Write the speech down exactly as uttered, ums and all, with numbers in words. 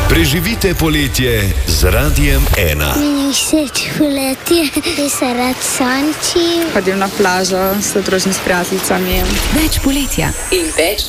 Preživite poletje z Radiem ena. Meni všeč poletje, ker se rad sončim. Hodim na plažo s družnim s prijateljicami. Več poletja in več